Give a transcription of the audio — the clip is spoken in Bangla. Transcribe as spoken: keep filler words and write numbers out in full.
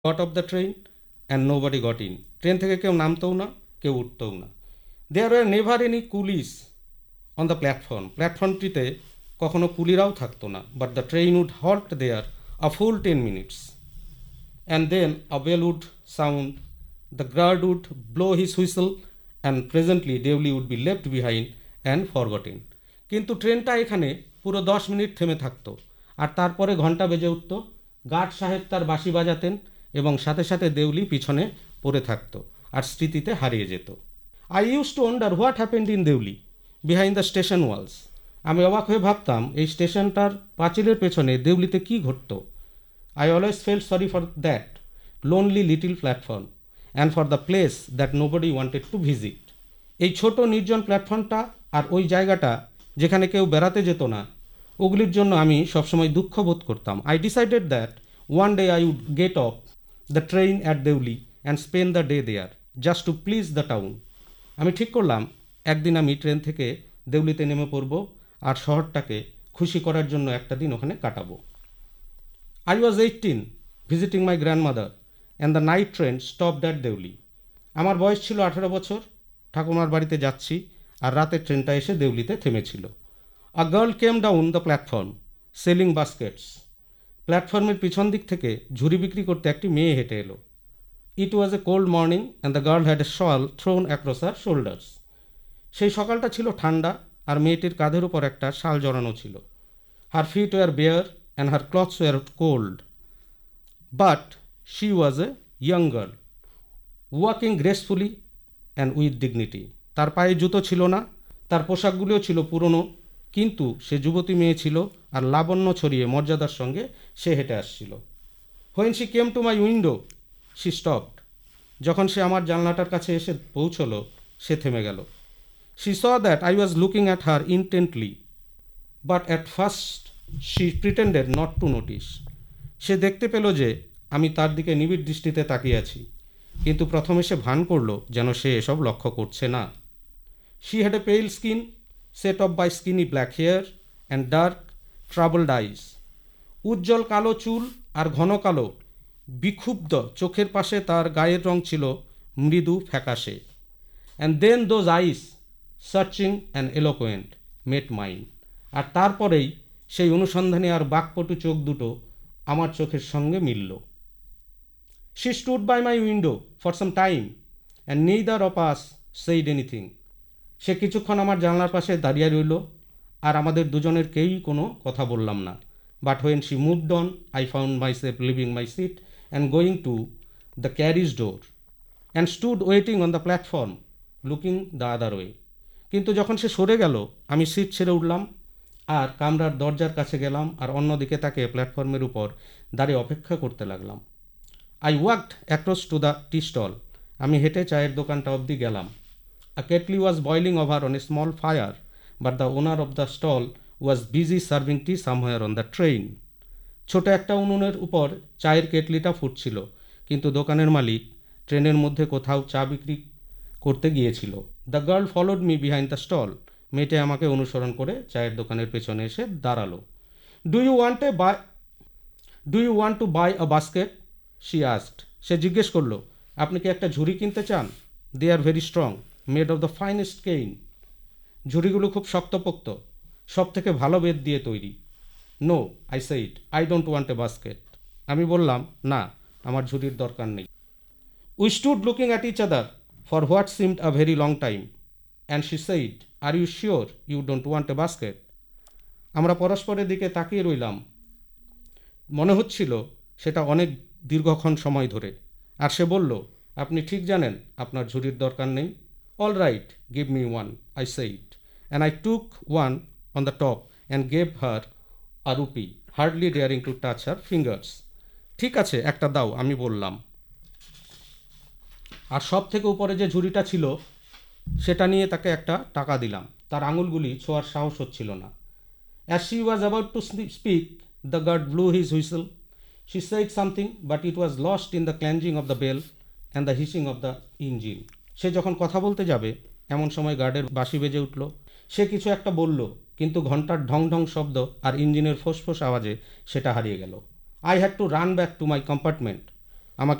got off the train and nobody got in. Train থেকে কেউ নামতেও না, কেউ উঠতেও না। There were never any coolies on the platform. প্ল্যাটফর্মটিতে কখনো কুলিরাও থাকতো না, but the train would halt there a full ten minutes. And then a bell would sound, the guard would blow his whistle, and presently Devli would be left behind and forgotten. কিন্তু ট্রেনটা এখানে পুরো দশ মিনিট থেমে থাকতো, আর তারপরে ঘন্টা বেজে উঠত, গার্ড সাহেব তার বাঁশি বাজাতেন এবং সাথে সাথে দেউলি পিছনে পড়ে থাকতো আর স্মৃতিতে হারিয়ে যেত। I use to wonder what happened in Deuli behind the station Waals. আমি অবাক হয়ে ভাবতাম এই স্টেশনটার পাঁচিলের পেছনে দেউলিতে কী ঘটত। I always felt sorry for that lonely little platform and for the place that nobody wanted to visit. এই ছোট নির্জন প্ল্যাটফর্মটা আর ওই জায়গাটা যেখানে কেউ বেড়াতে যেত না, ওগুলির জন্য আমি সবসময় দুঃখ বোধ করতাম। I decided that one day I would get of the train at Deuli and spend the day there just two please the town. আমি ঠিক করলাম একদিন আমি ট্রেন থেকে দেউলিতে নেমে পড়ব আর শহরটাকে খুশি করার জন্য একটা দিন ওখানে কাটাবো। I was eighteen visiting my grandmother and the night train stopped at Deuli. আমার বয়স ছিল আঠেরো বছর, ঠাকুমার বাড়িতে যাচ্ছি আর রাতের ট্রেনটা এসে দেউলিতে থেমেছিল। A girl came down the platform selling baskets. প্ল্যাটফর্মের পিছন দিক থেকে ঝুড়ি বিক্রি করতে একটি মেয়ে হেঁটে এলো। ইট ওয়াজ এ cold morning and the girl had a shall thrown across her shoulders. সেই সকালটা ছিল ঠান্ডা আর মেয়েটির কাঁধের উপর একটা শাল জড়ানো ছিল। হার fit war bear and her clothes war cold, but she was a young girl walking gracefully and with dignity. তার পায়ে জুতো ছিল না, তার পোশাকগুলিও ছিল পুরনো, কিন্তু সে যুবতী মেয়ে ছিল আর লাবণ্য ছড়িয়ে মর্যাদার সঙ্গে সে হেঁটে আসছিল। When she came to my window she stopped. যখন সে আমার জানলাটার কাছে এসে পৌঁছলো সে থেমে গেল। She saw that I was looking at her ইনটেন্টলি, but at first she pretended not to notice. সে দেখতে পেল যে আমি তার দিকে নিবিড় দৃষ্টিতে তাকিয়ে আছি, কিন্তু প্রথমে সে ভান করল যেন সে এসব লক্ষ্য করছে না। শি হ্যাড এ পেল skin set off by skinny black hair and dark troubled eyes. উজ্জ্বল কালো চুল আর ঘন কালো বিক্ষুব্ধ চোখের পাশে তার গায়ের রং ছিল মৃদু ফ্যাকাশে। And then those ice searching and এলোকোয়েন্ট mate mine. আর তারপরেই সেই অনুসন্ধানী আর বাকপটু চোখ দুটো আমার চোখের সঙ্গে মিলল। She stood by my window for some time and neither of us said anything. সে কিছুক্ষণ আমার জানলার পাশে দাঁড়িয়ে রইল আর আমাদের দুজনের কেউই কোনো কথা বললাম না। But when she moved on I found my self leaving my seat and going to the caries door and stood waiting on the platform looking the other way. কিন্তু যখন সে সরে গেল আমি সিট ছেড়ে উঠলাম আর কামরার দরজার কাছে গেলাম আর অন্যদিকে তাকে প্ল্যাটফর্মের উপর দাঁড়িয়ে অপেক্ষা করতে লাগলাম। I walked across to the tea stall. আমি হেঁটে চায়ের দোকানটা অবধি গেলাম। A kettle was boiling over on a small fire, but the owner of the stall was busy serving tea somewhere on the train. ছোট একটা উনুনের উপর চায়ের কেটলিটা ফুটছিল, কিন্তু দোকানের মালিক ট্রেনের মধ্যে কোথাও চা বিক্রি করতে গিয়েছিল। The girl followed me behind the stall. মেয়েটি আমাকে অনুসরণ করে চায়ের দোকানের পেছনে এসে দাঁড়ালো। Do you want a by do you want to by a basket she asked. সে জিজ্ঞেস করলো, আপনি কি একটা ঝুড়ি কিনতে চান? দে are very strong, made of the finest Kane. ঝুড়িগুলো খুব শক্তপোক্ত, সব থেকে ভালো বেত দিয়ে তৈরি। No, I said, I don't want a basket. আমি বললাম, না, আমার ঝুড়ির দরকার নেই। We stood looking at each other for what seemed a very long time and she said, are you sure you don't want a basket? আমরা পরস্পরের দিকে তাকিয়ে রইলাম, মনে হচ্ছিল সেটা অনেক দীর্ঘক্ষণ সময় ধরে। আর সে বলল, আপনি ঠিক জানেন আপনার ঝুড়ির দরকার নেই? All right, give me one, I said, and I took one on the top and gave her a rupee, hardly daring to touch her fingers. ঠিক আছে, একটা দাও, আমি বললাম। আর সব থেকে উপরে যে ঝুড়িটা ছিল সেটা নিয়ে তাকে একটা টাকা দিলাম। তার আঙুলগুলি ছোঁয়ার সাহস হচ্ছিল না। As she was about to speak, the guard blew his whistle. She said something, but it was lost in the clanging of the bell and the hissing of the engine. সে যখন কথা বলতে যাবে এমন সময় গার্ডের বাঁশি বেজে উঠল। সে কিছু একটা বলল, কিন্তু ঘন্টার ঢং ঢং শব্দ আর ইঞ্জিনের ফোঁস ফোঁস আওয়াজে সেটা হারিয়ে গেল। I had to run back to my compartment